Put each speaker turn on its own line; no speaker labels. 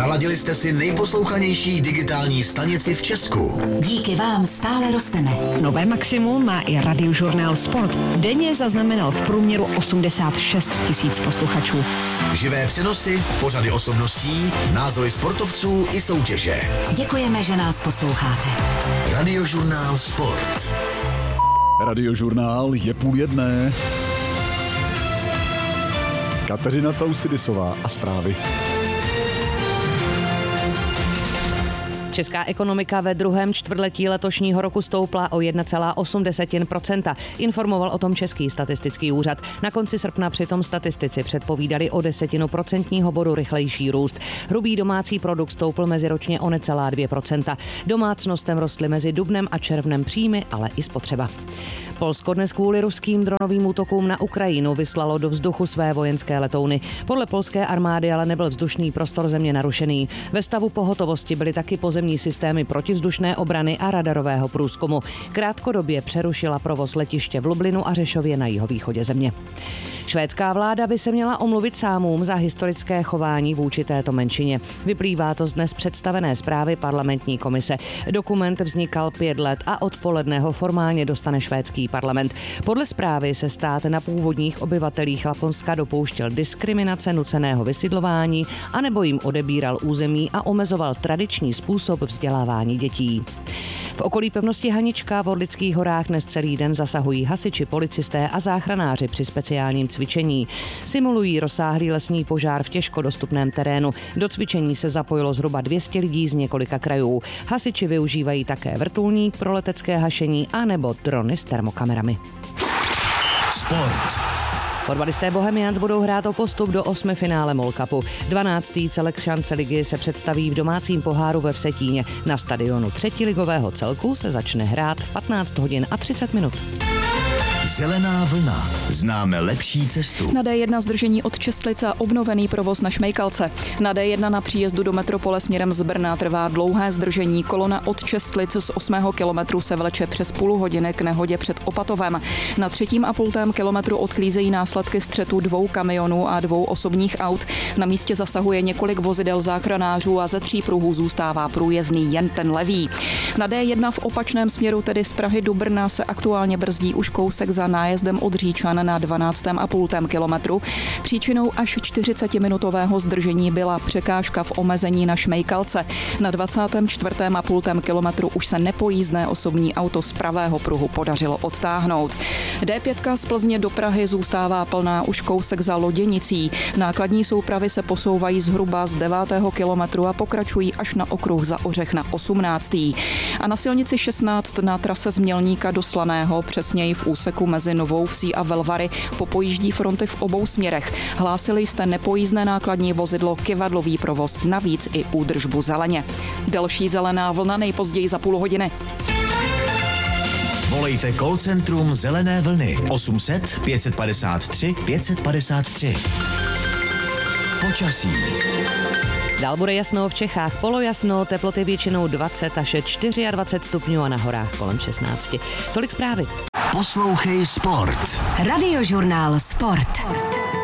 Naladili jste si nejposlouchanější digitální stanici v Česku.
Díky vám stále rosteme.
Nové maximum má i Radiožurnál Sport. Denně zaznamenal v průměru 86 000 posluchačů.
Živé přenosy, pořady osobností, názory sportovců i soutěže.
Děkujeme, že nás posloucháte.
Radiožurnál Sport.
Radiožurnál je 12:30. Kateřina Causidisová a zprávy.
Česká ekonomika ve druhém čtvrtletí letošního roku stoupla o 1,8%. Informoval o tom Český statistický úřad. Na konci srpna přitom statistici předpovídali o 0,1% bodu rychlejší růst. Hrubý domácí produkt stoupl meziročně o necelá 2%. Domácnostem rostly mezi dubnem a červnem příjmy, ale i spotřeba. Polsko dnes kvůli ruským dronovým útokům na Ukrajinu vyslalo do vzduchu své vojenské letouny. Podle polské armády ale nebyl vzdušný prostor země narušený. Ve stavu pohotovosti byly taky pozemní systémy protivzdušné obrany a radarového průzkumu. Krátkodobě přerušila provoz letiště v Lublinu a Řešově na jihovýchodě země. Švédská vláda by se měla omluvit Sámům za historické chování vůči této menšině. Vyplývá to z dnes představené zprávy parlamentní komise. Dokument vznikal 5 let a odpoledne ho formálně dostane švédský parlament. Podle zprávy se stát na původních obyvatelích Laponska dopouštěl diskriminace, nuceného vysidlování anebo jim odebíral území a omezoval tradiční způsob vzdělávání dětí. V okolí pevnosti Hanička v Orlických horách dnes celý den zasahují hasiči, policisté a záchranáři při speciálním cvičení. Simulují rozsáhlý lesní požár v těžko dostupném terénu. Do cvičení se zapojilo zhruba 200 lidí z několika krajů. Hasiči využívají také vrtulník pro letecké hašení anebo drony s termokamerami.
Sport.
Fotbalisté Bohemians budou hrát o postup do 8. finále MOL Cupu. 12. celek šance ligy se představí v domácím poháru ve Vsetíně. Na stadionu 3. ligového celku se začne hrát v 15:30.
Zelená vlna. Známe lepší cestu.
Na D1 zdržení od Čestlice a obnovený provoz na Šmejkalce. Na D1 na příjezdu do metropole směrem z Brna trvá dlouhé zdržení. Kolona od Čestlic z 8. kilometru se vleče přes půl hodiny k nehodě před Opatovem. Na 3,5 kilometru odklízejí následky střetu 2 kamionů a 2 osobních aut. Na místě zasahuje několik vozidel záchranářů a ze 3 pruhů zůstává průjezdný jen ten levý. Na D1 v opačném směru, tedy z Prahy do Brna, se aktuálně brzdí už kousek za nájezdem od Říčan na 12,5 kilometru. Příčinou až 40-minutového zdržení byla překážka v omezení na Šmejkalce. Na 24,5 kilometru už se nepojízdné osobní auto z pravého pruhu podařilo odtáhnout. D5 z Plzně do Prahy zůstává plná už kousek za Loděnicí. Nákladní soupravy se posouvají zhruba z 9. kilometru a pokračují až na okruh za Ořech na 18. A na silnici 16 na trase z Mělníka do Slaného, přesněji v úseku mezi Novou Vsí a Velvary, popojíždí fronty v obou směrech. Hlásili jste nepojízdné nákladní vozidlo, kyvadlový provoz, navíc i údržbu zeleně. Další zelená vlna nejpozději za půl hodiny.
Volejte call centrum Zelené vlny 800 553 553. Počasí.
Dál bude jasno v Čechách, polojasno, teploty většinou 20 až 24 stupňů a na horách kolem 16. Tolik zprávy.
Poslouchej Sport.
Radiožurnál Sport.